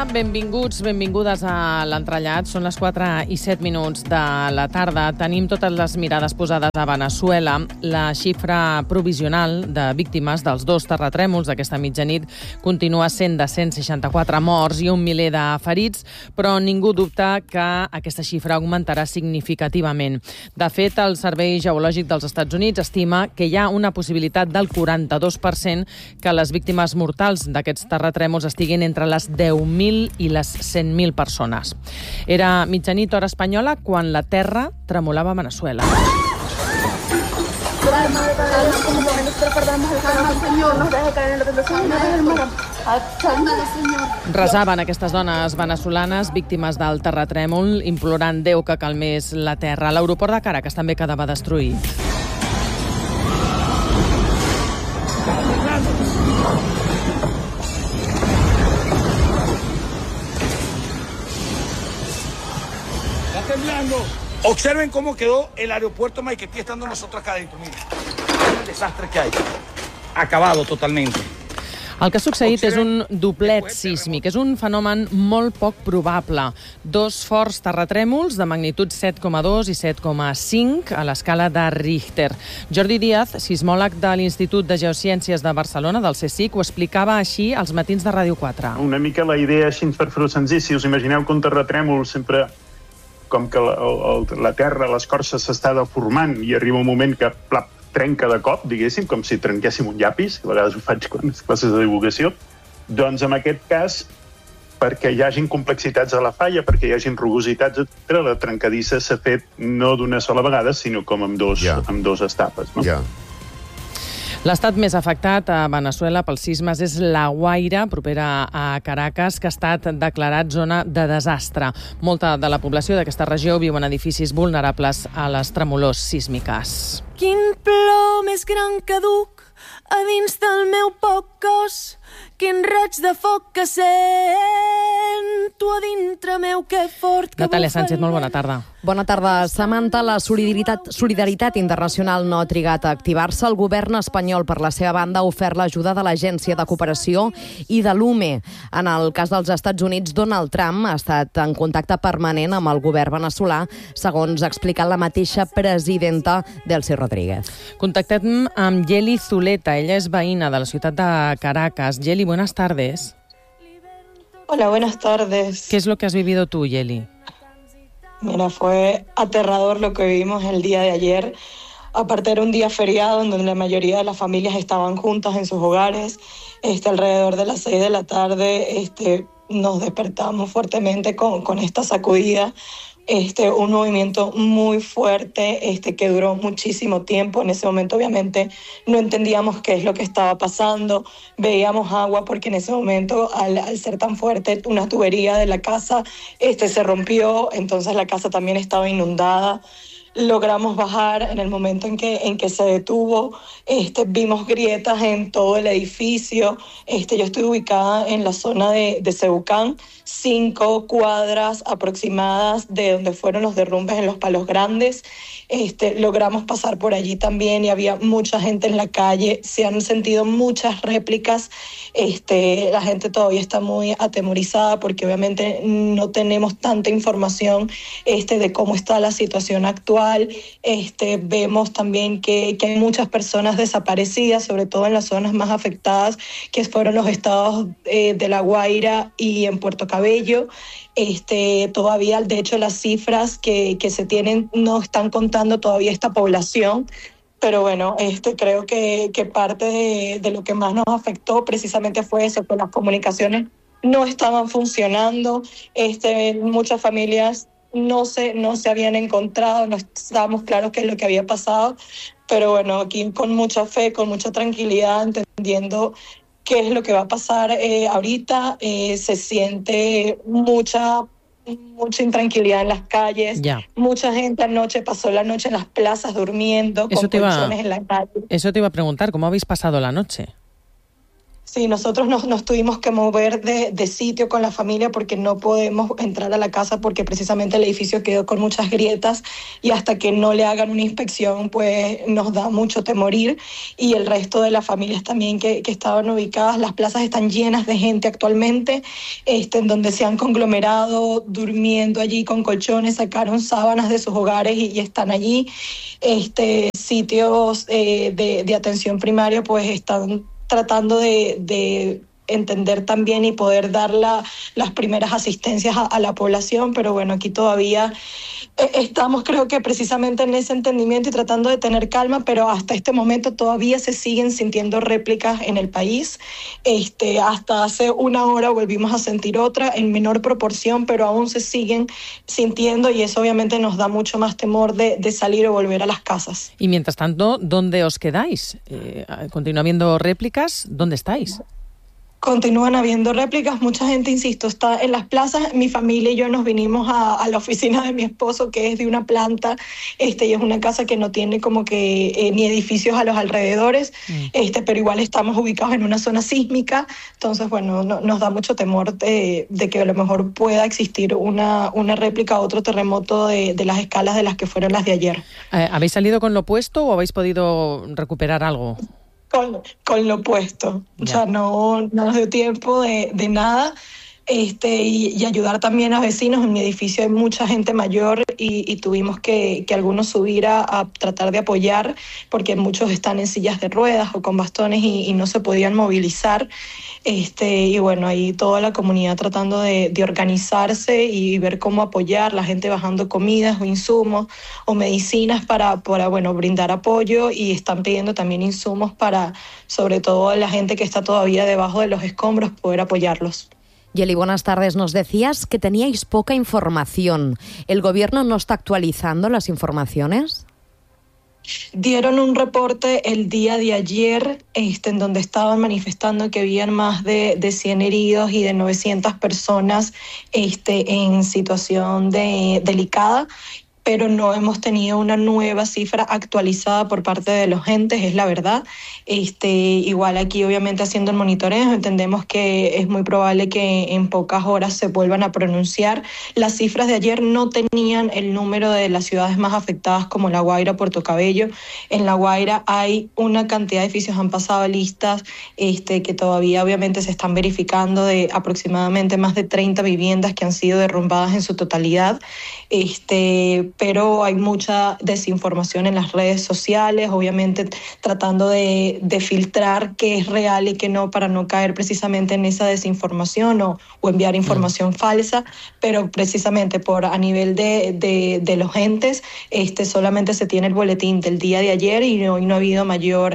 tarda, benvingudes a l'entrellat. Són les 4:07 de la tarda. Tenim totes les mirades posades a Veneçuela. La xifra provisional de víctimes dels 2 terratrèmols d'aquesta mitjanit continua sent de 164 morts i 1 miler de ferits, però ningú dubta que aquesta xifra augmentarà significativament. De fet, el Servei Geològic dels Estats Units estima que hi ha una possibilitat del 42% que les víctimes mortals d'aquests terratrèmols estiguin entre les 10.000 i les 100.000 persones. Era mitjanit hora espanyola quan la terra tremolava a Veneçuela. Resaven aquestes dones venezolanes víctimes del terratrèmol, implorant Déu que calmés la terra. L'aeroport de Caracas també quedava destruït. Observen cómo quedó el aeropuerto Maiquetía estando nosotros acá adentro. Miren, el desastre que hay. Acabado totalmente. El que ha succeït és un doblet sísmic. És un fenomen molt poc probable. 2 forts terratrèmols de magnitud 7,2 i 7,5 a l'escala de Richter. Jordi Díaz, sismòleg de l'Institut de Geociències de Barcelona, del CSIC, ho explicava així als matins de Ràdio 4. Una mica la idea així per fer-ho senzill. Si us imagineu que un terratrèmol sempre, com que la terra, l'escorça s'està deformant i arriba un moment que plap, trenca de cop, diguéssim, com si trenquéssim un llapis, que a vegades ho faig quan les classes de divulgació, doncs en aquest cas, perquè hi hagin complexitats a la falla, perquè hi hagin rugositats, etc., la trencadissa s'ha fet no d'una sola vegada, sinó com amb dos etapes. No? Ja. L'estat més afectat a Veneçuela pels sismes és La Guaira, propera a Caracas, que ha estat declarat zona de desastre. Molta de la població d'aquesta regió viu en edificis vulnerables a les tremolors sísmiques. Quin plor més gran que duc a dins del meu poc cos, quin raig de foc que sento a dintre meu, que fort que Natàlia Sánchez, molt bona tarda. Bona tarda. Samantha, la solidaritat internacional no ha trigat a activar-se. El govern espanyol, per la seva banda, ha ofert l'ajuda de l'Agència de Cooperació i de l'UME. En el cas dels Estats Units, Donald Trump ha estat en contacte permanent amb el govern veneçolà, segons ha explicat la mateixa presidenta Delcy Rodríguez. Contactem amb Yeli Zuleta. Ella és veïna de la ciutat de Caracas. Yeli, buenas tardes. Hola, buenas tardes. ¿Qué es lo que has vivido tú, Yeli? Mira, fue aterrador lo que vivimos el día de ayer. Aparte era un día feriado en donde la mayoría de las familias estaban juntas en sus hogares. Alrededor de las 6 de la tarde nos despertamos fuertemente con esta sacudida. Un movimiento muy fuerte que duró muchísimo tiempo. En ese momento obviamente no entendíamos qué es lo que estaba pasando. Veíamos agua porque en ese momento al ser tan fuerte una tubería de la casa se rompió, entonces la casa también estaba inundada. Logramos bajar en el momento en que se detuvo. Vimos grietas en todo el edificio. Yo estoy ubicada en la zona de Cebucán, 5 cuadras aproximadas de donde fueron los derrumbes en los Palos Grandes. Logramos pasar por allí también y había mucha gente en la calle. Se han sentido muchas réplicas. La gente todavía está muy atemorizada porque obviamente no tenemos tanta información de cómo está la situación actual. Vemos también que hay muchas personas desaparecidas, sobre todo en las zonas más afectadas, que fueron los estados de La Guaira y en Puerto Cabello. Todavía, de hecho, las cifras que se tienen no están contando todavía esta población. Pero bueno, creo que parte de lo que más nos afectó precisamente fue eso, que las comunicaciones no estaban funcionando. Muchas familias no se habían encontrado, no estábamos claros qué es lo que había pasado. Pero bueno, aquí con mucha fe, con mucha tranquilidad, entendiendo qué es lo que va a pasar ahorita. Se siente mucha intranquilidad en las calles. Ya. Mucha gente anoche pasó la noche en las plazas durmiendo, con colchones en la calle. Eso te iba a preguntar, ¿cómo habéis pasado la noche? Sí, nosotros nos tuvimos que mover de sitio con la familia porque no podemos entrar a la casa porque precisamente el edificio quedó con muchas grietas y hasta que no le hagan una inspección pues nos da mucho temor ir, y el resto de las familias también que estaban ubicadas. Las plazas están llenas de gente actualmente, en donde se han conglomerado durmiendo allí con colchones, sacaron sábanas de sus hogares y están allí. Sitios de atención primaria pues están tratando de entender también y poder dar las primeras asistencias a la población, pero bueno, aquí todavía estamos, creo que precisamente en ese entendimiento y tratando de tener calma, pero hasta este momento todavía se siguen sintiendo réplicas en el país. Hasta hace una hora volvimos a sentir otra en menor proporción, pero aún se siguen sintiendo, y eso obviamente nos da mucho más temor de salir o volver a las casas. Y mientras tanto, ¿dónde os quedáis? ¿Continúa habiendo réplicas? ¿Dónde estáis? Continúan habiendo réplicas, mucha gente, insisto, está en las plazas. Mi familia y yo nos vinimos a la oficina de mi esposo, que es de una planta, y es una casa que no tiene como que ni edificios a los alrededores, pero igual estamos ubicados en una zona sísmica, entonces bueno, nos da mucho temor de que a lo mejor pueda existir una réplica o otro terremoto de las escalas de las que fueron las de ayer. ¿Habéis salido con lo opuesto o habéis podido recuperar algo? Con lo opuesto, o sea, no nos dio tiempo de nada, y ayudar también a vecinos. En mi edificio hay mucha gente mayor y tuvimos que algunos subir a tratar de apoyar porque muchos están en sillas de ruedas o con bastones y no se podían movilizar. Y bueno, ahí toda la comunidad tratando de organizarse y ver cómo apoyar, la gente bajando comidas o insumos o medicinas para bueno, brindar apoyo, y están pidiendo también insumos para, sobre todo la gente que está todavía debajo de los escombros, poder apoyarlos. Yeli, buenas tardes. Nos decías que teníais poca información. ¿El gobierno no está actualizando las informaciones? Dieron un reporte el día de ayer, en donde estaban manifestando que habían más de 100 heridos y de 900 personas en situación delicada, pero no hemos tenido una nueva cifra actualizada por parte de los entes, es la verdad. Igual aquí obviamente haciendo el monitoreo entendemos que es muy probable que en pocas horas se vuelvan a pronunciar. Las cifras de ayer no tenían el número de las ciudades más afectadas como La Guaira, Puerto Cabello. En La Guaira hay una cantidad de edificios, han pasado listas que todavía obviamente se están verificando, de aproximadamente más de 30 viviendas que han sido derrumbadas en su totalidad. Pero hay mucha desinformación en las redes sociales, obviamente tratando de filtrar qué es real y qué no, para no caer precisamente en esa desinformación o enviar información falsa, pero precisamente a nivel de los entes, solamente se tiene el boletín del día de ayer y no ha habido mayor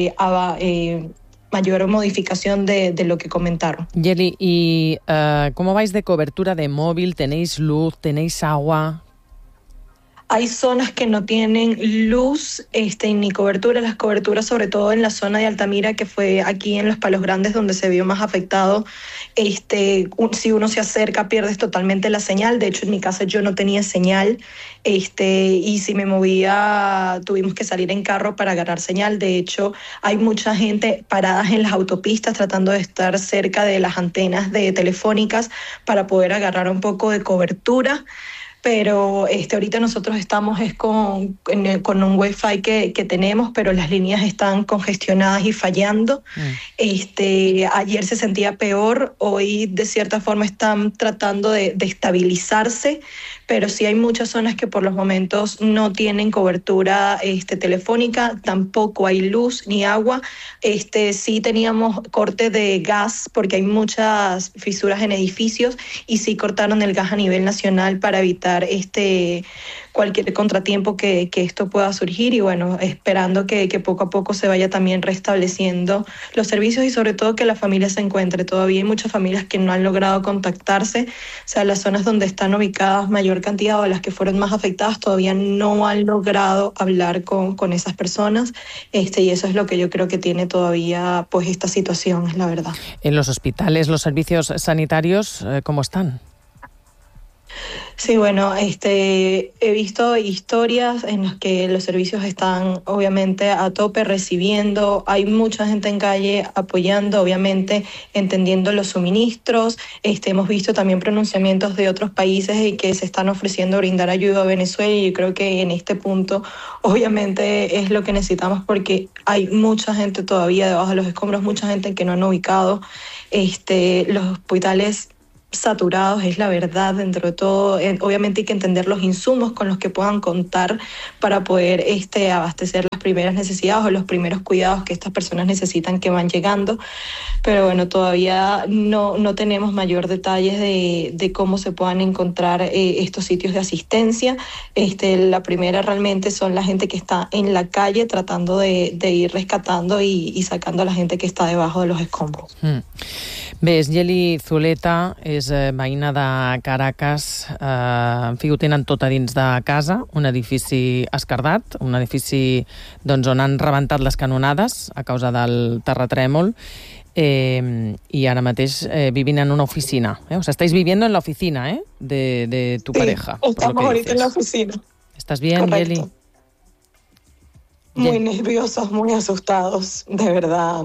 modificación de lo que comentaron. Yeli, ¿y cómo vais de cobertura de móvil? ¿Tenéis luz? ¿Tenéis agua? Hay zonas que no tienen luz ni cobertura. Las coberturas, sobre todo en la zona de Altamira, que fue aquí en Los Palos Grandes donde se vio más afectado. Si uno se acerca, pierdes totalmente la señal. De hecho, en mi casa yo no tenía señal. Y si me movía, tuvimos que salir en carro para agarrar señal. De hecho, hay mucha gente paradas en las autopistas tratando de estar cerca de las antenas telefónicas para poder agarrar un poco de cobertura. Pero ahorita nosotros estamos con un wifi que tenemos, pero las líneas están congestionadas y fallando. Ayer se sentía peor, hoy de cierta forma están tratando de estabilizarse, pero sí hay muchas zonas que por los momentos no tienen cobertura telefónica, tampoco hay luz ni agua. Sí teníamos corte de gas porque hay muchas fisuras en edificios y sí cortaron el gas a nivel nacional para evitar cualquier contratiempo que esto pueda surgir, y bueno, esperando que poco a poco se vaya también restableciendo los servicios y sobre todo que la familia se encuentre. Todavía hay muchas familias que no han logrado contactarse, o sea, las zonas donde están ubicadas mayor cantidad o las que fueron más afectadas todavía no han logrado hablar con esas personas, y eso es lo que yo creo que tiene todavía pues esta situación, es la verdad. En los hospitales, los servicios sanitarios, ¿cómo están? Sí, bueno, he visto historias en las que los servicios están obviamente a tope recibiendo, hay mucha gente en calle apoyando, obviamente entendiendo los suministros. Hemos visto también pronunciamientos de otros países y que se están ofreciendo brindar ayuda a Venezuela, y yo creo que en este punto obviamente es lo que necesitamos, porque hay mucha gente todavía debajo de los escombros, mucha gente que no han ubicado los hospitales saturados, es la verdad. Dentro de todo, obviamente hay que entender los insumos con los que puedan contar para poder abastecer las primeras necesidades o los primeros cuidados que estas personas necesitan que van llegando. Pero bueno, todavía no tenemos mayor detalles de cómo se puedan encontrar estos sitios de asistencia. La primera realmente son la gente que está en la calle tratando de ir rescatando y sacando a la gente que está debajo de los escombros. Bé, és Yeli Zuleta, és veïna de Caracas. En fi, ho tenen tot a dins de casa, un edifici esquerdat, un edifici on han rebentat les canonades a causa del terratrèmol, y ahora mateix vivint en una oficina. O sea, estáis viviendo en la oficina de tu pareja. Estamos ahorita en la oficina. ¿Estás bien, correcto. Yeli? Muy nerviosos, muy asustados, de verdad.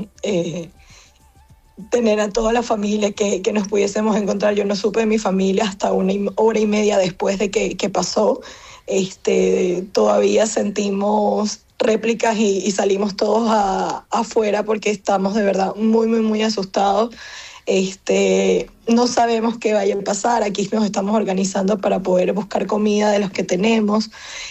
Tener a toda la familia que nos pudiésemos encontrar. Yo no supe de mi familia hasta 1 hora y media después de que pasó. Todavía sentimos réplicas y salimos todos afuera porque estamos de verdad muy, muy, muy asustados. No sabemos qué vaya a pasar. Aquí nos estamos organizando para poder buscar comida de los que tenemos,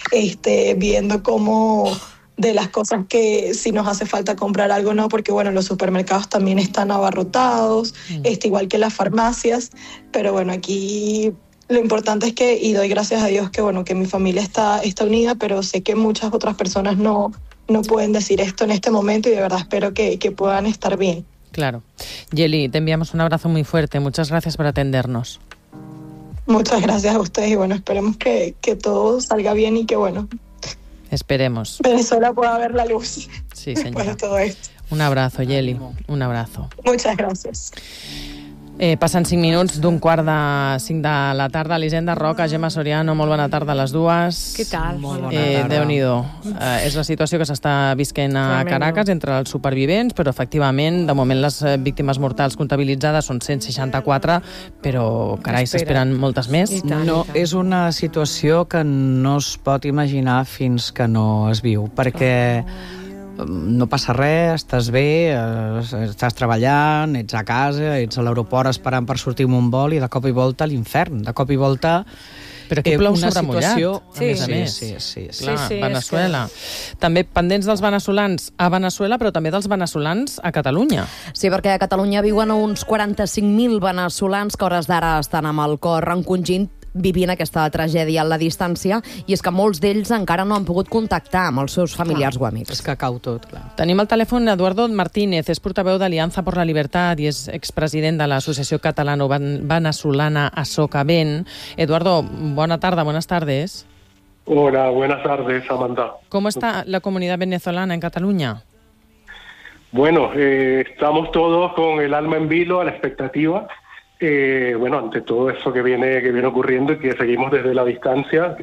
viendo cómo de las cosas que si nos hace falta comprar algo, no, porque bueno, los supermercados también están abarrotados, igual que las farmacias, pero bueno, aquí lo importante es que, y doy gracias a Dios que bueno, que mi familia está unida, pero sé que muchas otras personas no pueden decir esto en este momento, y de verdad espero que puedan estar bien. Claro. Yeli, te enviamos un abrazo muy fuerte, muchas gracias por atendernos. Muchas gracias a ustedes, y bueno, esperemos que todo salga bien y que bueno, esperemos. Venezuela pueda ver la luz. Sí, señora. Después de todo esto. Un abrazo, Yeli. Un abrazo. Muchas gracias. Passen 5 minuts d'un 4:45 de la tarda. Elisenda Roca, Gemma Soriano, molt bona tarda a les dues. Què tal? Molt bona tarda. Déu-n'hi-do. És la situació que s'està visquent a Caracas entre els supervivents, però efectivament, de moment les víctimes mortals comptabilitzades són 164, però, carai, s'esperen moltes més. No, és una situació que no es pot imaginar fins que no es viu, perquè no passa res, estàs bé, estàs treballant, ets a casa, ets a l'aeroport esperant per sortir amb un vol, i de cop i volta a l'infern, de cop i volta però aquí plou sobre mullat, Sí. Clar, Venezuela. També pendents dels veneçolans a Venezuela, però també dels veneçolans a Catalunya. Sí, perquè a Catalunya viuen uns 45.000 veneçolans que a hores d'ara estan amb el cor encongint, vivint aquesta tragèdia a la distància, i és que molts d'ells encara no han pogut contactar amb els seus familiars o amics. És que cau tot, clar. Tenim al telèfon Eduardo Martínez, és portaveu d'Aliança per la Libertat i és expresident de l'Associació Catalano-Venezolana Asocavent. Eduardo, buenas tardes. Hola, buenas tardes, Amanda. ¿Cómo está la comunidad venezolana en Cataluña? Bueno, estamos todos con el alma en vilo, a la expectativa. Ante todo eso que viene ocurriendo y que seguimos desde la distancia,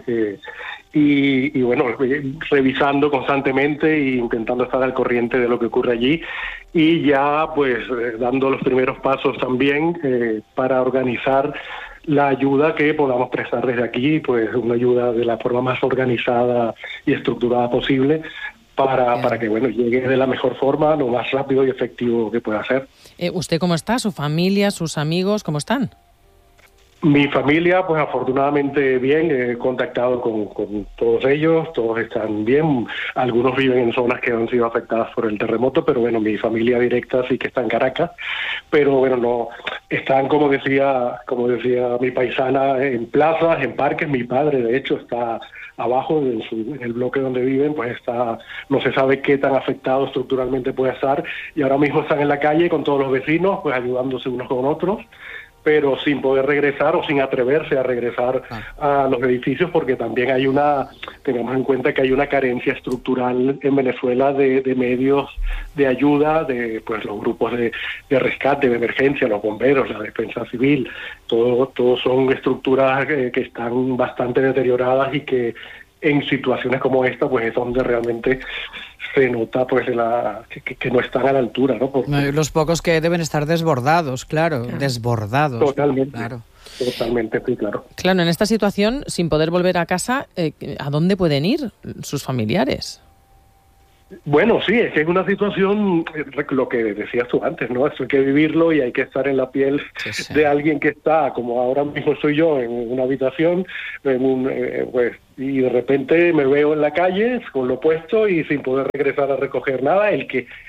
y bueno, revisando constantemente e intentando estar al corriente de lo que ocurre allí, y ya pues dando los primeros pasos también para organizar la ayuda que podamos prestar desde aquí, pues una ayuda de la forma más organizada y estructurada posible, para que bueno, llegue de la mejor forma, lo más rápido y efectivo que pueda ser. ¿Usted cómo está? ¿Su familia, sus amigos, cómo están? Mi familia, pues afortunadamente bien, he contactado con todos ellos, todos están bien. Algunos viven en zonas que han sido afectadas por el terremoto, pero bueno, mi familia directa sí que está en Caracas, pero bueno, no están, como decía mi paisana, en plazas, en parques. Mi padre, de hecho, está abajo en el bloque donde viven, pues no se sabe qué tan afectado estructuralmente puede estar, y ahora mismo están en la calle con todos los vecinos, pues ayudándose unos con otros, pero sin poder regresar o sin atreverse a regresar a los edificios, porque también tengamos en cuenta que hay una carencia estructural en Venezuela de medios de ayuda, de pues los grupos de rescate, de emergencia, los bomberos, la defensa civil, todo son estructuras que están bastante deterioradas y que en situaciones como esta pues es donde realmente se nota pues que no están a la altura, ¿no? Porque los pocos que deben estar desbordados, claro. Desbordados. Totalmente. Claro. Totalmente, sí, claro. Claro, en esta situación, sin poder volver a casa, ¿a dónde pueden ir sus familiares? Bueno, sí, es que es una situación, lo que decías tú antes, ¿no? Eso hay que vivirlo y hay que estar en la piel de alguien que está, como ahora mismo soy yo, en una habitación, pues, y de repente me veo en la calle con lo puesto y sin poder regresar a recoger nada, en el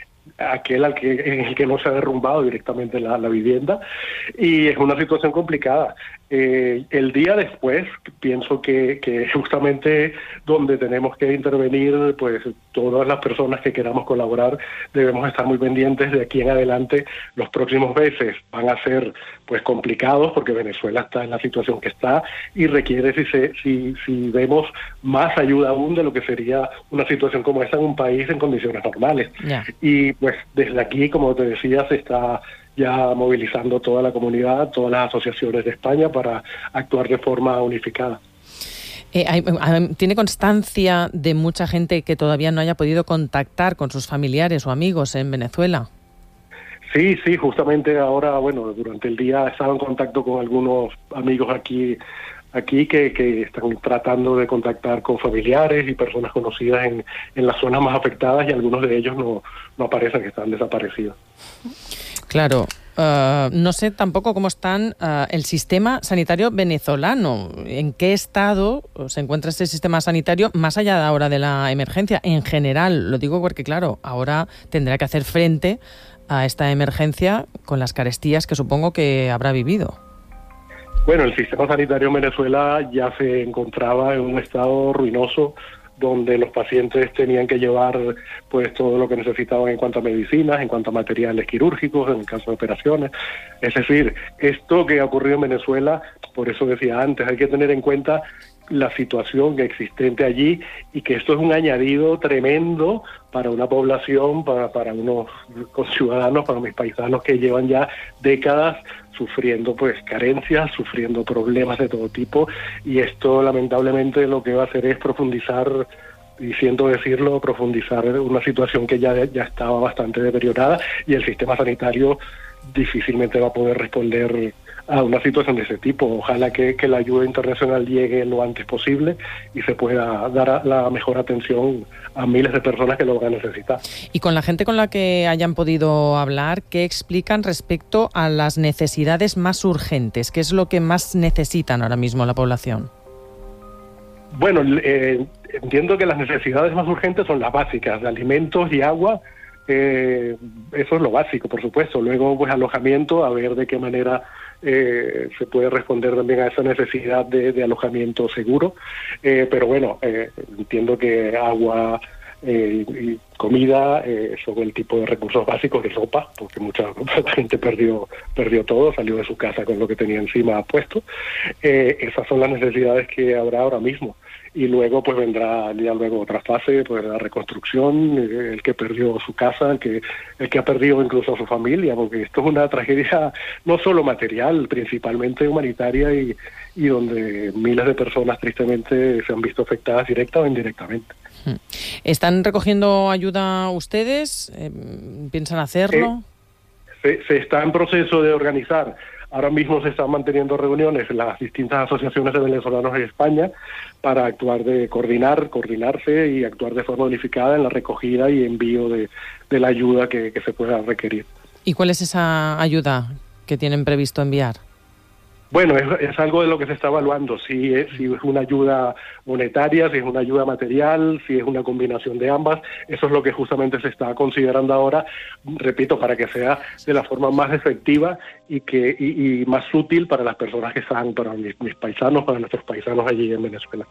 que no se ha derrumbado directamente la vivienda, y es una situación complicada. El día después pienso que justamente donde tenemos que intervenir, pues todas las personas que queramos colaborar debemos estar muy pendientes. De aquí en adelante los próximos meses van a ser pues complicados, porque Venezuela está en la situación que está y requiere, si vemos, más ayuda aún de lo que sería una situación como esta en un país en condiciones normales. Y pues desde aquí, como te decía, se está ya movilizando toda la comunidad, todas las asociaciones de España para actuar de forma unificada. ¿Tiene constancia de mucha gente que todavía no haya podido contactar con sus familiares o amigos en Venezuela? Sí, justamente ahora, bueno, durante el día he estado en contacto con algunos amigos aquí que están tratando de contactar con familiares y personas conocidas en las zonas más afectadas, y algunos de ellos no aparecen, que están desaparecidos. Claro. No sé tampoco cómo están el sistema sanitario venezolano. ¿En qué estado se encuentra este sistema sanitario más allá de ahora de la emergencia? En general, lo digo porque, claro, ahora tendrá que hacer frente a esta emergencia con las carestías que supongo que habrá vivido. Bueno, el sistema sanitario en Venezuela ya se encontraba en un estado ruinoso, donde los pacientes tenían que llevar pues todo lo que necesitaban en cuanto a medicinas, en cuanto a materiales quirúrgicos, en el caso de operaciones. Es decir, esto que ha ocurrido en Venezuela, por eso decía antes, hay que tener en cuenta la situación existente allí, y que esto es un añadido tremendo para una población, para unos ciudadanos, para mis paisanos que llevan ya décadas sufriendo pues carencias, sufriendo problemas de todo tipo, y esto lamentablemente lo que va a hacer es profundizar, y siento decirlo, profundizar una situación que ya estaba bastante deteriorada, y el sistema sanitario difícilmente va a poder responder a una situación de ese tipo. Ojalá que la ayuda internacional llegue lo antes posible y se pueda dar la mejor atención a miles de personas que lo van a necesitar. Y con la gente con la que hayan podido hablar, ¿qué explican respecto a las necesidades más urgentes? ¿Qué es lo que más necesitan ahora mismo la población? Bueno, entiendo que las necesidades más urgentes son las básicas, de alimentos y agua. Eso es lo básico, por supuesto. Luego, pues alojamiento, a ver de qué manera se puede responder también a esa necesidad de alojamiento seguro. Pero bueno, entiendo que agua y comida son el tipo de recursos básicos, de ropa, porque mucha gente perdió todo, salió de su casa con lo que tenía encima puesto. Esas son las necesidades que habrá ahora mismo. Y luego pues vendrá ya luego otra fase, pues la reconstrucción, el que perdió su casa, el que ha perdido incluso a su familia, porque esto es una tragedia no solo material, principalmente humanitaria, y donde miles de personas tristemente se han visto afectadas directa o indirectamente. ¿Están recogiendo ayuda ustedes? ¿Piensan hacerlo? Se está en proceso de organizar. Ahora mismo se están manteniendo reuniones en las distintas asociaciones de venezolanos en España para actuar de coordinarse y actuar de forma unificada en la recogida y envío de la ayuda que se pueda requerir. ¿Y cuál es esa ayuda que tienen previsto enviar? Bueno, es algo de lo que se está evaluando, si es una ayuda monetaria, si es una ayuda material, si es una combinación de ambas. Eso es lo que justamente se está considerando ahora, repito, para que sea de la forma más efectiva y más útil para las personas que están, para mis paisanos, para nuestros paisanos allí en Venezuela.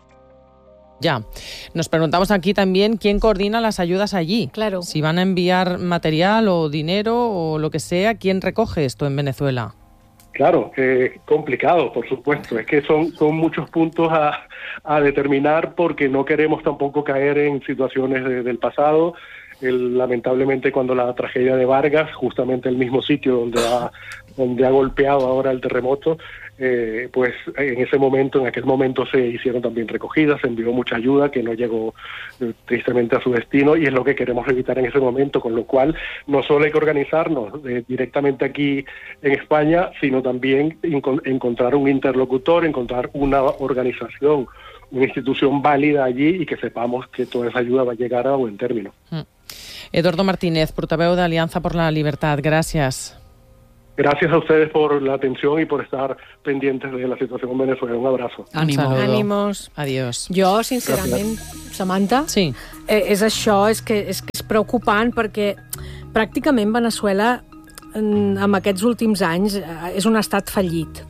Ya. Nos preguntamos aquí también quién coordina las ayudas allí. Claro. Si van a enviar material o dinero o lo que sea, ¿quién recoge esto en Venezuela? Claro, complicado, por supuesto. Es que son muchos puntos a determinar porque no queremos tampoco caer en situaciones del pasado. Lamentablemente, cuando la tragedia de Vargas, justamente el mismo sitio donde ha golpeado ahora el terremoto, pues en aquel momento se hicieron también recogidas, se envió mucha ayuda que no llegó tristemente a su destino, y es lo que queremos evitar en ese momento, con lo cual no solo hay que organizarnos directamente aquí en España, sino también encontrar un interlocutor, encontrar una organización, una institución válida allí y que sepamos que toda esa ayuda va a llegar a buen término. Eduardo Martínez, portaveu de Alianza por la Libertad, gracias. Gracias a ustedes por la atención y por estar pendientes de la situación en Venezuela. Un abrazo. Ànimos. Adiós. Jo, sincerament, Samantha, sí. És això, és que és preocupant perquè pràcticament Venezuela en aquests últims anys és un estat fallit.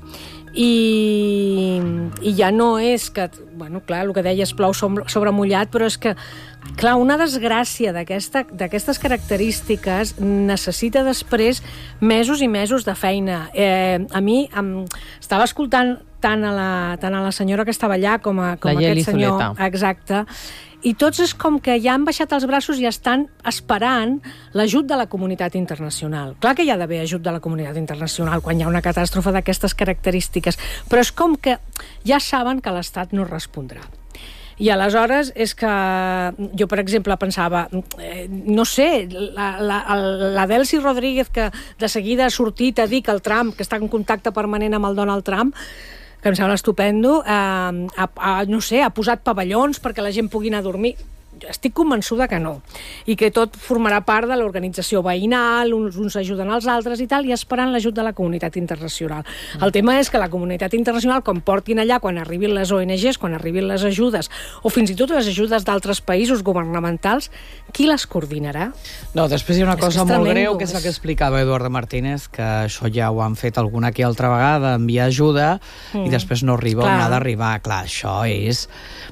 I ja no és que, bueno, clar, el que deies plou sobre mullat, però és que, clar, una desgràcia d'aquestes característiques necessita després mesos i mesos de feina. A mi estava escoltant tant a la senyora que estava allà com a aquest senyor. Zuleta. Exacte. I tots és com que ja han baixat els braços i estan esperant l'ajut de la comunitat internacional. Clar que hi ha d'haver ajut de la comunitat internacional quan hi ha una catàstrofe d'aquestes característiques, però és com que ja saben que l'Estat no respondrà. I aleshores és que jo, per exemple, pensava, no sé, la Delcy Rodríguez, que de seguida ha sortit a dir que el Trump, que està en contacte permanent amb el Donald Trump, que em sembla estupendo, no sé, ha posat pavellons perquè la gent pugui anar a dormir. Estic convençuda que no. I que tot formarà part de l'organització veïnal, uns ajuden als altres i tal, i esperant l'ajut de la comunitat internacional. El tema és que la comunitat internacional, quan portin allà, quan arribin les ONGs, quan arribin les ajudes, o fins i tot les ajudes d'altres països governamentals, qui les coordinarà? No, després hi ha una cosa molt greu, que és la que explicava Eduardo Martínez, que això ja ho han fet alguna que altra vegada, enviar ajuda, i després no arriba on ha d'arribar. Clar, això és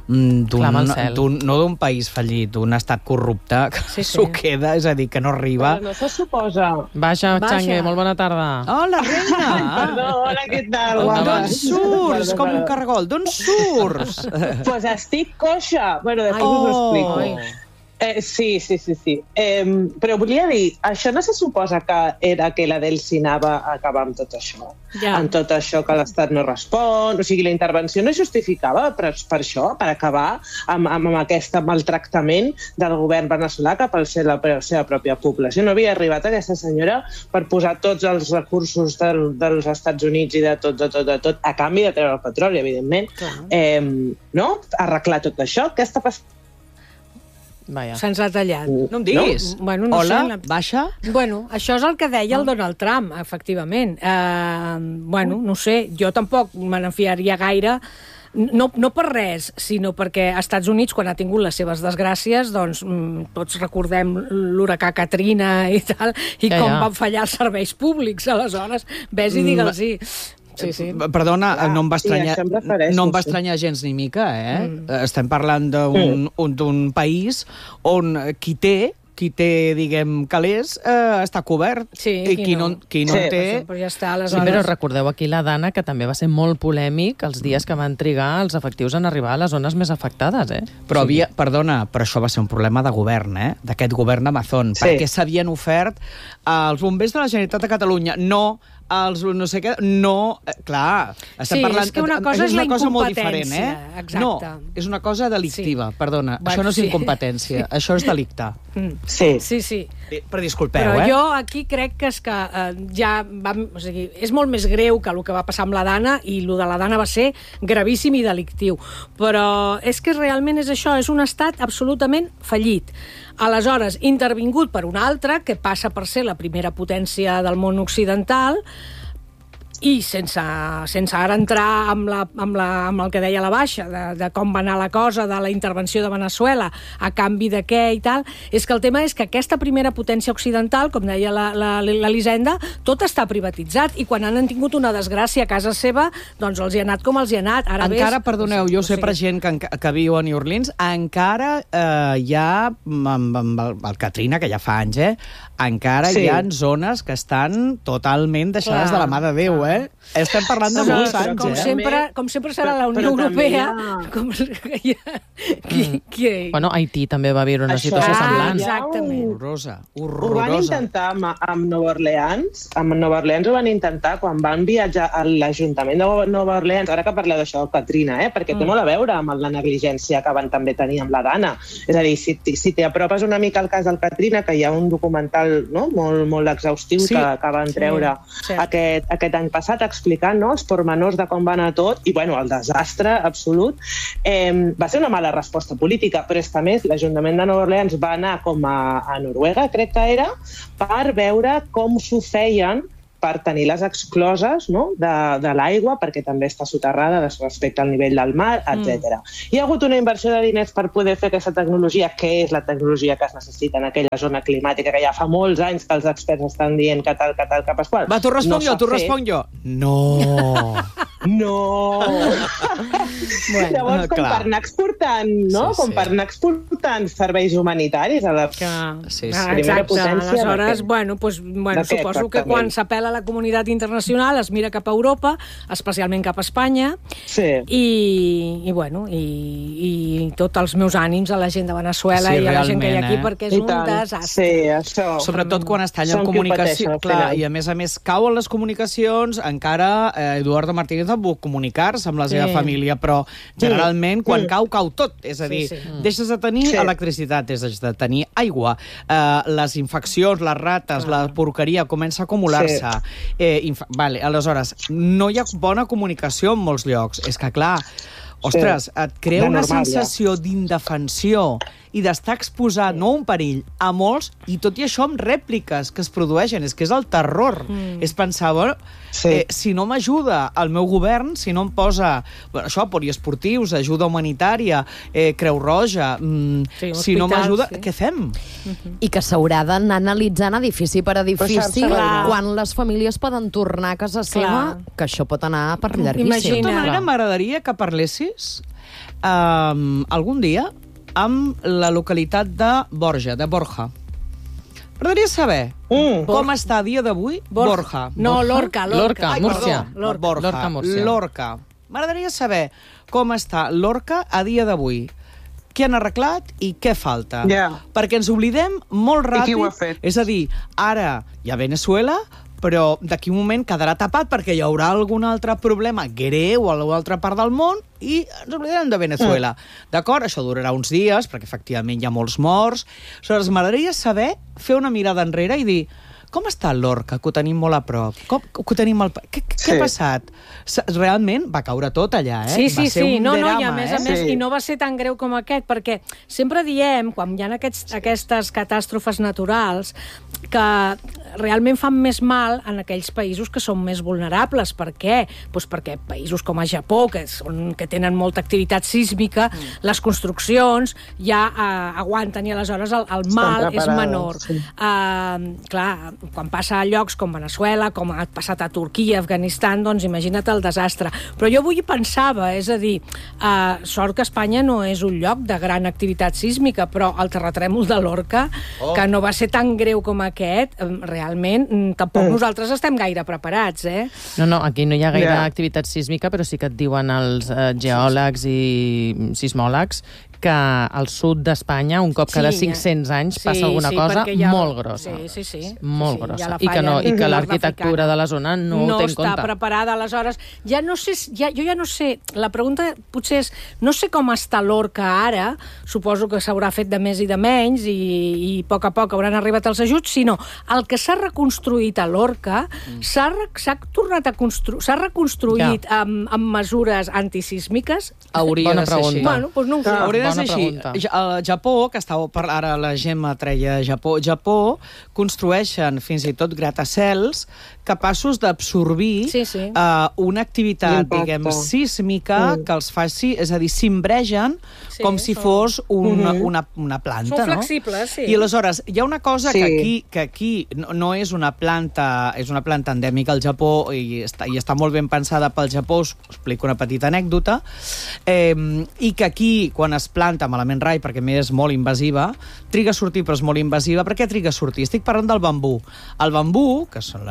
no d'un país fallit, d'un estat corrupte, que s'ho queda, és a dir, que no arriba. Però no se suposa... Baixa, Changue, molt bona tarda. Hola, reina! Perdó, hola, què tal? D'on surts? Com un cargol, d'on surts? Pues estic coixa. Bueno, després us ho explico. Sí. Però volia dir, això no se suposa que era que la Delcy anava a acabar amb tot això? Amb tot això que l'Estat no respon? O sigui, la intervenció no justificava per això, per acabar amb aquest maltractament del govern veneçolà cap a la seva pròpia població. No havia arribat aquesta senyora per posar tots els recursos dels Estats Units i de tot, a canvi de treure el petroli, evidentment. No? Arreglar tot això. Què està passant? Se'ns ha tallat. No em diguis. No? Bueno, no Hola, sé, baixa? Bueno, això és el que deia el Donald Trump, efectivament. Bueno, no sé, jo tampoc me n'enfiaria gaire, no per res, sinó perquè als Estats Units, quan ha tingut les seves desgràcies, doncs tots recordem l'huracà Katrina i tal, i com van fallar els serveis públics, aleshores, ves i digue'ls-hi. Sí. Perdona, no em va estranyar gens ni mica, Estem parlant d'un país on qui té, diguem, calés, està cobert. Sí, i qui no té... Ja està, sí, però recordeu aquí la Dana, que també va ser molt polèmic els dies que van trigar els efectius en arribar a les zones més afectades, Però perdona, però això va ser un problema de govern, d'aquest govern Amazon, perquè s'havien ofert als bombers de la Generalitat de Catalunya, no els no sé què, no... Clar, estem parlant... és que una cosa és la incompetència. Exacte. No, és una cosa delictiva, perdona. Això no és incompetència, això és delicte. Sí. Però disculpeu, Però jo aquí crec que és que o sigui, és molt més greu que el que va passar amb la Dana, i el de la Dana va ser gravíssim i delictiu. Però és que realment és això, és un estat absolutament fallit. Aleshores, intervingut per un altre, que passa per ser la primera potència del món occidental, i sense ara entrar amb el que deia la Baixa, de com va anar la cosa, de la intervenció de Veneçuela, a canvi de què i tal, és que el tema és que aquesta primera potència occidental, com deia l'Elisenda, tot està privatitzat, i quan han tingut una desgràcia a casa seva, doncs els hi ha anat com els hi ha anat. Encara, perdoneu, jo sé per gent que viu a New Orleans, encara hi ha, amb el Katrina, que ja fa anys, encara hi ha zones que estan totalment deixades de la mà de Déu, Estem parlant de molts anys, Com sempre serà la Unió Europea. Bueno, Haití també va viure una situació semblant. Exactament. Horrorosa. Ho van intentar amb Nova Orleans. Amb Nova Orleans ho van intentar quan van viatjar a l'Ajuntament de Nova Orleans. Ara que parleu d'això del Katrina, perquè té molt a veure amb la negligència que van també tenir amb la Dana. És a dir, si t'apropes una mica al cas del Katrina, que hi ha un documental molt exhaustiu que van treure aquest any passat, explicant els pormenors de com va anar tot, i el desastre absolut. Va ser una mala resposta política, però és que a més l'Ajuntament de Nova Orleans va anar com a Noruega, crec que era, per veure com s'ho feien per tenir les excloses de l'aigua, perquè també està soterrada respecte al nivell del mar, etc. Hi ha hagut una inversió de diners per poder fer aquesta tecnologia, que és la tecnologia que es necessita en aquella zona climàtica, que ja fa molts anys que els experts estan dient que tal, que Pasqual. Va, tu responc jo. No! Llavors, com per anar exportant serveis humanitaris a la primera potència. Aleshores, suposo que quan s'apela a la comunitat internacional es mira cap a Europa, especialment cap a Espanya, i tots els meus ànims a la gent de Veneçuela i a la gent que hi ha aquí, perquè és un desastre. Sobretot quan es talla en comunicació. Clar, i a més cauen les comunicacions, encara Eduardo Martínez ha pogut comunicar-se amb la seva família, però generalment quan cau tot. És a dir, deixes de tenir electricitat, deixes de tenir aigua, les infeccions, les rates, la porqueria comença a acumular-se. Aleshores, no hi ha bona comunicació en molts llocs. És que, clar, ostres, et crea una sensació d'indefensió i d'estar exposat, no a un perill, a molts, i tot i això amb rèpliques que es produeixen. És que és el terror. És pensar, si no m'ajuda el meu govern, si no em posa poliesportius, ajuda humanitària, Creu Roja, si no m'ajuda, què fem? I que s'haurà d'anar analitzant edifici per edifici quan les famílies poden tornar a casa seva, que això pot anar per llarguíssim. De tota manera, m'agradaria que parlessis algun dia amb la localitat de Borja. M'agradaria saber com està a dia d'avui Borja. No, Lorca, Múrcia. Lorca. M'agradaria saber com està Lorca a dia d'avui. Què han arreglat i què falta. Perquè ens oblidem molt ràpid. I qui ho ha fet? És a dir, ara hi ha Veneçuela, però d'aquí un moment quedarà tapat perquè hi haurà algun altre problema greu a alguna altra part del món i ens oblidarem de Veneçuela. D'acord? Això durarà uns dies, perquè efectivament hi ha molts morts. Aleshores, m'agradaria saber, fer una mirada enrere i dir, com està Lorca, que ho tenim molt a prop? Què ha passat? Realment va caure tot allà, Sí. I a més, i no va ser tan greu com aquest, perquè sempre diem, quan hi ha aquestes catàstrofes naturals, que realment fan més mal en aquells països que són més vulnerables. Per què? Perquè països com a Japó, que tenen molta activitat sísmica, les construccions ja aguanten i aleshores el mal és menor. Clar, quan passa a llocs com Veneçuela, com ha passat a Turquia, Afganistan, doncs imagina't el desastre. Però jo avui pensava, és a dir, sort que Espanya no és un lloc de gran activitat sísmica, però el terratrèmol de Lorca, que no va ser tan greu com aquest, realment tampoc nosaltres estem gaire preparats, No, aquí no hi ha gaire activitat sísmica, però sí que et diuen els geòlegs i sismòlegs que al sud d'Espanya, un cop cada 500 anys, passa alguna cosa molt grossa. Molt grossa. I que l'arquitectura de la zona no ho té en compte. No està preparada, aleshores. Jo ja no sé, la pregunta potser és, no sé com està Lorca ara, suposo que s'haurà fet de més i de menys, i a poc hauran arribat els ajuts, sinó el que s'ha reconstruït a Lorca s'ha reconstruït amb mesures antisísmiques? Hauria de ser així. Bueno, doncs no ho sé. Hauria de ser així. El Japó, que ara la Gemma treia Japó, construeixen fins i tot gratacels capaços d'absorbir una activitat, diguem, sísmica que els faci, és a dir, s'imbregen com si fos una planta. Són flexibles, sí. I aleshores, hi ha una cosa que aquí no és una planta, és una planta endèmica al Japó i està molt ben pensada pel Japó, us explico una petita anècdota, i que aquí, quan es planta malament rai, perquè a més és molt invasiva, triga a sortir, però és molt invasiva. Per què triga a sortir? Estic parlant del bambú. El bambú, que són l'aliment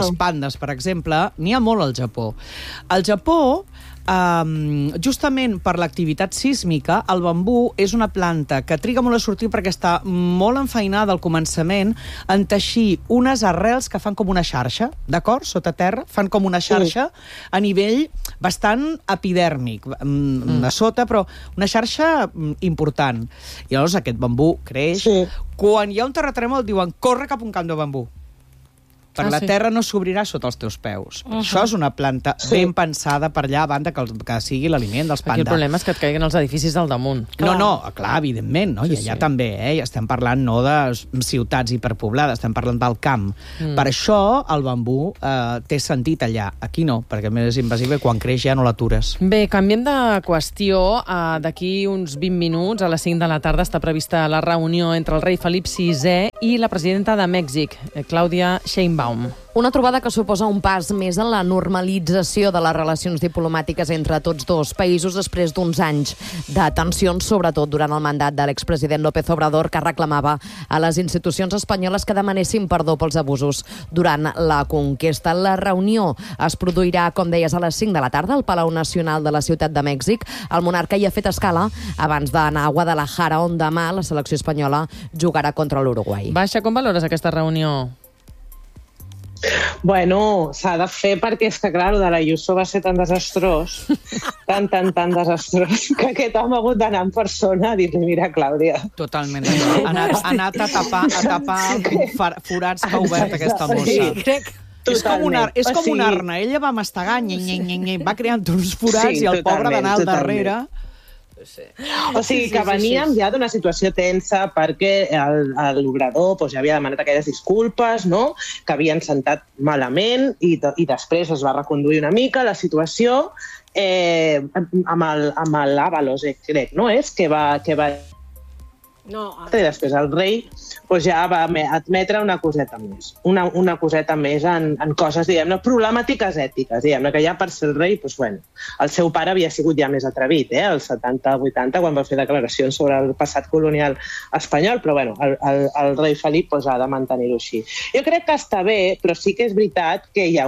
els pandes, per exemple, n'hi ha molt al Japó. Al Japó, justament per l'activitat sísmica, el bambú és una planta que triga molt a sortir perquè està molt enfeinada al començament en teixir unes arrels que fan com una xarxa, d'acord? Sota terra, fan com una xarxa a nivell bastant epidèrmic, a sota, però una xarxa important. I llavors aquest bambú creix. Quan hi ha un terratrèmol diuen corre cap a un camp de bambú. Per la terra no s'obrirà sota els teus peus. Això és una planta ben pensada per allà a banda que sigui l'aliment dels pandas. Aquí el problema és que et caiguen els edificis al damunt. No, clar, evidentment, no? I allà també, i estem parlant no de ciutats hiperpoblades, estem parlant del camp. Per això el bambú té sentit allà. Aquí no, perquè a més és invasiu i quan creix ja no l'atures. Bé, canviem de qüestió. D'aquí uns 20 minuts, a les 5 de la tarda, està prevista la reunió entre el rei Felip VI i la presidenta de Mèxic, Claudia Sheinbaum. Una trobada que suposa un pas més en la normalització de les relacions diplomàtiques entre tots dos països després d'uns anys de tensions, sobretot durant el mandat de l'expresident López Obrador, que reclamava a les institucions espanyoles que demanessin perdó pels abusos durant la conquesta. La reunió es produirà, com deies, a les 5 de la tarda al Palau Nacional de la Ciutat de Mèxic. El monarca hi ha fet escala abans d'anar a Guadalajara, on demà la selecció espanyola jugarà contra l'Uruguai. Baixa, com valores aquesta reunió? Bueno, s'ha de fer perquè és que, clar, de l'Ayuso va ser tan desastrós, tan desastrós, que aquest home ha hagut d'anar en persona a dir-li, mira, Clàudia. Totalment. Ha anat a tapar forats que ha obert aquesta mossa. És com un arna. Ella va mastegar, va creant uns forats i el pobre d'anar al darrere. O sigui, que veníem ja d'una situació tensa perquè l'obrador ja havia demanat aquelles disculpes, no?, que havien sentat malament i després es va reconduir una mica la situació amb l'Ábalos, crec, no és? Que va... I després el rei ja va admetre una coseta més. Una coseta més en coses, diguem-ne, problemàtiques ètiques, diguem-ne, que ja per ser el rei, el seu pare havia sigut ja més atrevit, als 70-80, quan va fer declaracions sobre el passat colonial espanyol, però bueno, el rei Felip ha de mantenir-ho així. Jo crec que està bé, però sí que és veritat que hi ha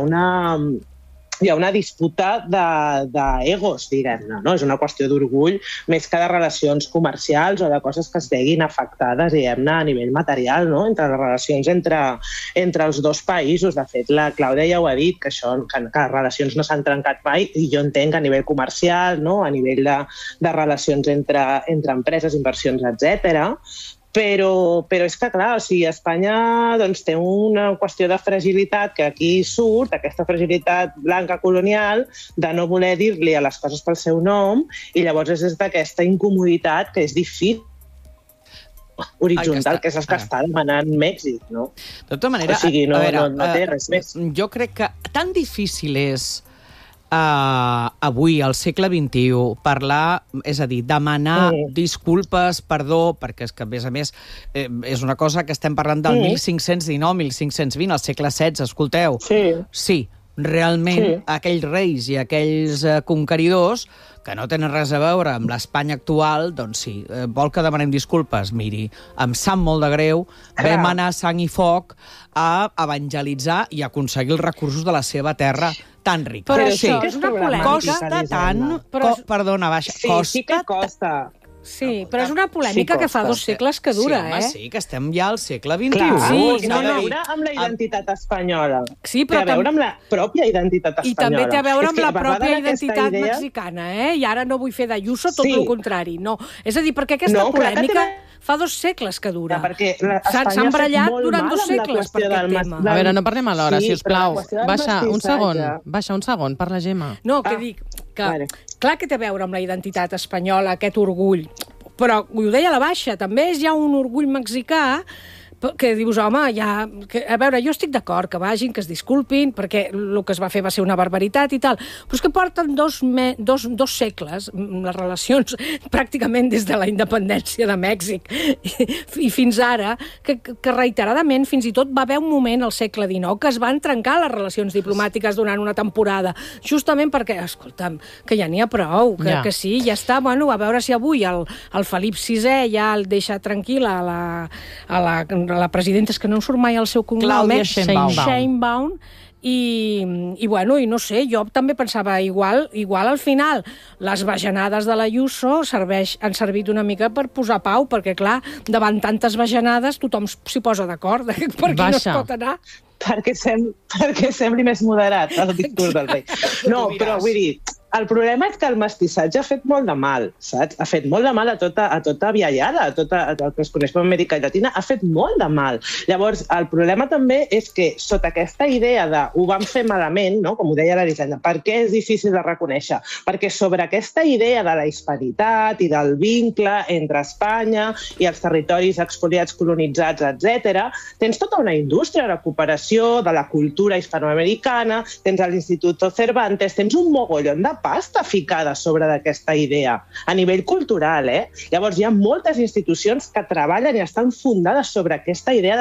una disputa d'egos, diguem-ne, no? És una qüestió d'orgull més que de relacions comercials o de coses que es veguin afectades, diguem-ne, a nivell material, no?, entre les relacions entre els dos països. De fet, la Clàudia ja ho ha dit, que les relacions no s'han trencat mai, i jo entenc a nivell comercial, no?, a nivell de relacions entre empreses, inversions, etcètera. Però és que, clar, Espanya té una qüestió de fragilitat que aquí surt, aquesta fragilitat blanca colonial, de no voler dir-li a les coses pel seu nom, i llavors és d'aquesta incomoditat que és difícil horitzontal, que és el que està demanant Mèxic, no? De tota manera, o sigui, no té res més. Jo crec que tan difícil és avui, al segle XXI, parlar, és a dir, demanar disculpes, perdó, perquè és que, a més, és una cosa que estem parlant del 1519, 1520, al segle XVI, escolteu. Sí, realment, aquells reis i aquells conqueridors que no tenen res a veure amb l'Espanya actual, doncs sí, vol que demanem disculpes. Miri, em sap molt de greu, vam anar a sang i foc a evangelitzar i aconseguir els recursos de la seva terra tan rica. Però això és una polèmica. Costa tant... Perdona, baixa. Sí que costa. Sí, però és una polèmica que fa 2 segles que dura, Sí, home, sí, que estem ja al segle XXI. Clar, té a veure amb la identitat espanyola. Sí, però té a veure amb la pròpia identitat espanyola. I també té a veure amb la pròpia identitat mexicana, I ara no vull fer d'Ayuso tot el contrari. No, és a dir, perquè aquesta polèmica fa 2 segles que dura. S'han barallat durant 2 segles per aquest tema. A veure, no parlem a l'hora, sisplau. Baixa un segon per la Gemma. No, que dic que clar que té a veure amb la identitat espanyola, aquest orgull, però ho deia la Baixa, també hi ha un orgull mexicà que dius, home, a veure, jo estic d'acord que vagin, que es disculpin, perquè el que es va fer va ser una barbaritat i tal, però és que porten 2 segles, les relacions pràcticament des de la independència de Mèxic i fins ara, que reiteradament, fins i tot va haver un moment al segle XIX que es van trencar les relacions diplomàtiques durant una temporada, justament perquè, escolta'm, que ja n'hi ha prou, que sí, ja està, bueno, a veure si avui el Felip VI ja el deixa tranquil·la a la presidenta, és que no em surt mai el seu cognom, Claudia Sheinbaum. I bueno, i no sé, jo també pensava igual al final les bajanades de l'Ayuso han servit una mica per posar pau, perquè clar, davant tantes bajanades tothom s'hi posa d'acord per aquí no es pot anar. Perquè sembli més moderat el discurs del rei. No, però vull dir, el problema és que el mestissatge ha fet molt de mal, saps? Ha fet molt de mal a tota viallada, a tot el que es coneix com Amèrica Llatina, ha fet molt de mal. Llavors, el problema també és que sota aquesta idea de ho vam fer malament, no? Com ho deia l'Elisenda, per què és difícil de reconèixer? Perquè sobre aquesta idea de la hispanitat i del vincle entre Espanya i els territoris expoliats, colonitzats, etc., tens tota una indústria de recuperació de la cultura hispanoamericana, tens l'Instituto Cervantes, tens un mogollon de pasta ficada sobre d'aquesta idea, a nivell cultural, Llavors hi ha moltes institucions que treballen i estan fundades sobre aquesta idea